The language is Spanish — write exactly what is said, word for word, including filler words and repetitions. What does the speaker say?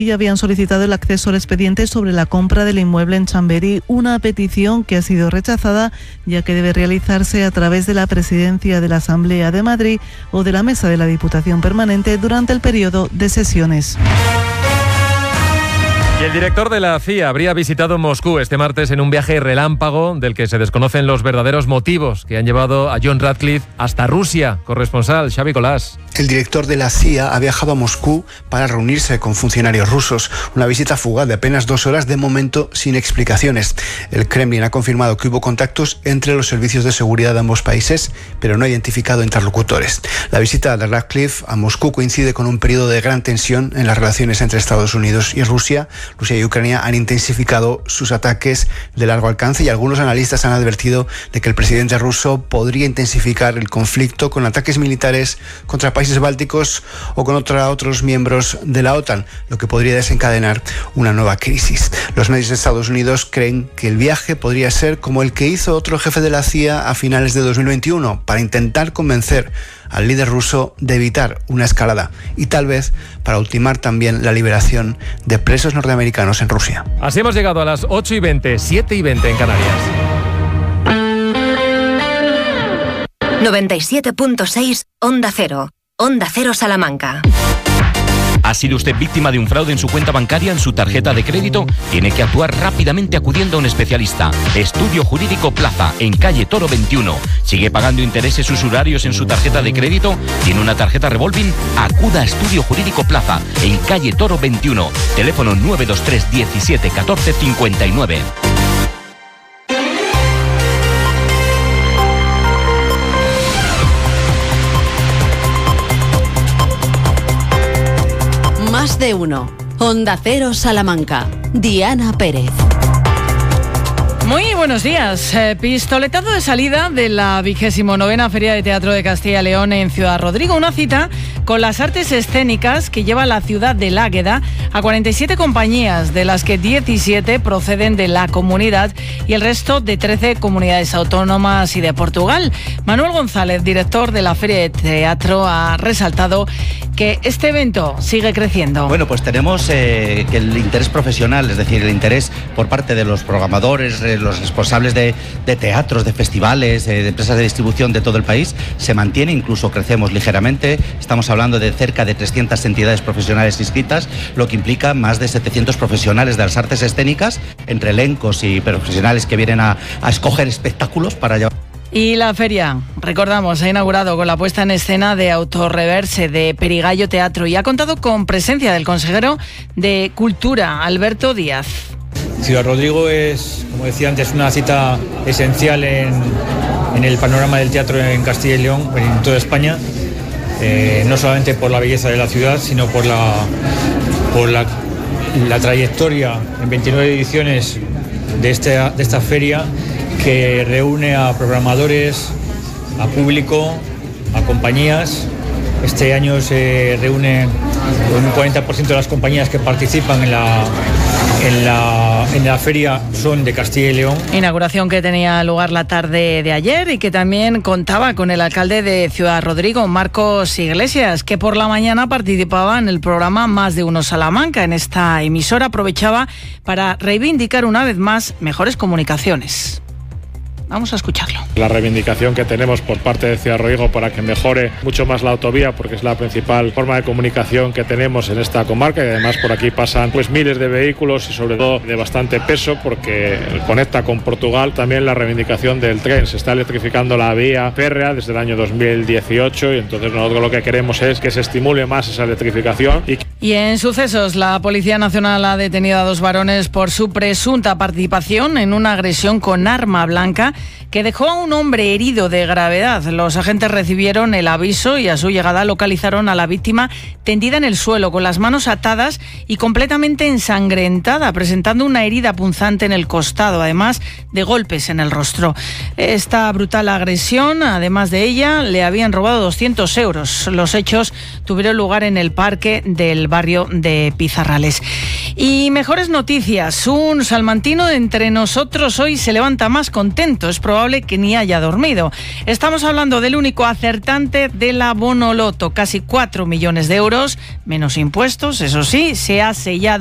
y habían solicitado el acceso al expediente sobre la compra del inmueble en Chamberí, una petición que ha sido rechazada, ya que debe realizarse a través de la Presidencia de la Asamblea de Madrid o de la Mesa de la Diputación Permanente durante el periodo de sesiones. Y el director de la C I A habría visitado Moscú este martes en un viaje relámpago del que se desconocen los verdaderos motivos que han llevado a John Ratcliffe hasta Rusia. Corresponsal Xavi Colás. El director de la C I A ha viajado a Moscú para reunirse con funcionarios rusos. Una visita fugaz de apenas dos horas, de momento sin explicaciones. El Kremlin ha confirmado que hubo contactos entre los servicios de seguridad de ambos países, pero no ha identificado interlocutores. La visita de Ratcliffe a Moscú coincide con un periodo de gran tensión en las relaciones entre Estados Unidos y Rusia. Rusia y Ucrania han intensificado sus ataques de largo alcance y algunos analistas han advertido de que el presidente ruso podría intensificar el conflicto con ataques militares contra países bálticos o con otra, otros miembros de la OTAN, lo que podría desencadenar una nueva crisis. Los medios de Estados Unidos creen que el viaje podría ser como el que hizo otro jefe de la C I A a finales de dos mil veintiuno, para intentar convencer al líder ruso de evitar una escalada y tal vez para ultimar también la liberación de presos norteamericanos en Rusia. Así hemos llegado a las ocho y veinte, siete y veinte en Canarias. noventa y siete punto seis Onda Cero. Onda Cero Salamanca. ¿Ha sido usted víctima de un fraude en su cuenta bancaria, en su tarjeta de crédito? Tiene que actuar rápidamente acudiendo a un especialista. Estudio Jurídico Plaza, en calle Toro veintiuno. ¿Sigue pagando intereses usurarios en su tarjeta de crédito? ¿Tiene una tarjeta revolving? Acuda a Estudio Jurídico Plaza, en calle Toro veintiuno. Teléfono nueve dos tres diecisiete catorce cincuenta y nueve. Más de uno. Onda Cero Salamanca. Diana Pérez. Muy buenos días. Eh, pistoletazo de salida de la vigésimo novena Feria de Teatro de Castilla y León en Ciudad Rodrigo. Una cita con las artes escénicas que lleva la ciudad del Águeda a cuarenta y siete compañías, de las que diecisiete proceden de la comunidad y el resto de trece comunidades autónomas y de Portugal. Manuel González, director de la Feria de Teatro, ha resaltado que este evento sigue creciendo. Bueno, pues tenemos eh, que el interés profesional, es decir, el interés por parte de los programadores, eh, los responsables de, de teatros, de festivales, eh, de empresas de distribución de todo el país, se mantiene, incluso crecemos ligeramente. Estamos hablando de cerca de trescientas entidades profesionales inscritas, lo que implica más de setecientos profesionales de las artes escénicas, entre elencos y profesionales que vienen a, a escoger espectáculos para llevar. Y la feria, recordamos, ha inaugurado con la puesta en escena de Autorreverse de Perigallo Teatro y ha contado con presencia del consejero de Cultura, Alberto Díaz. Ciudad Rodrigo es, como decía antes, una cita esencial en, en el panorama del teatro en Castilla y León, en toda España, eh, no solamente por la belleza de la ciudad, sino por la, por la, la trayectoria en veintinueve ediciones de esta, de esta feria, que reúne a programadores, a público, a compañías. Este año se reúne con un cuarenta por ciento de las compañías que participan en la, en la, en la feria son de Castilla y León. Inauguración que tenía lugar la tarde de ayer y que también contaba con el alcalde de Ciudad Rodrigo, Marcos Iglesias, que por la mañana participaba en el programa Más de Uno Salamanca. En esta emisora aprovechaba para reivindicar una vez más mejores comunicaciones. Vamos a escucharlo. La reivindicación que tenemos por parte de Ciudad Rodrigo para que mejore mucho más la autovía, porque es la principal forma de comunicación que tenemos en esta comarca, y además por aquí pasan pues miles de vehículos y sobre todo de bastante peso, porque conecta con Portugal. También la reivindicación del tren, se está electrificando la vía férrea desde el año dos mil dieciocho y entonces nosotros lo que queremos es que se estimule más esa electrificación. Y, y en sucesos, la Policía Nacional ha detenido a dos varones por su presunta participación en una agresión con arma blanca que dejó a un hombre herido de gravedad. Los agentes recibieron el aviso y a su llegada localizaron a la víctima tendida en el suelo, con las manos atadas y completamente ensangrentada, presentando una herida punzante en el costado, además de golpes en el rostro. Esta brutal agresión, además de ella, le habían robado doscientos euros. Los hechos tuvieron lugar en el parque del barrio de Pizarrales. Y mejores noticias. Un salmantino entre nosotros hoy se levanta más contento. Es probable que ni haya dormido. Estamos hablando del único acertante de la Bonoloto. Casi cuatro millones de euros, menos impuestos, eso sí, se ha sellado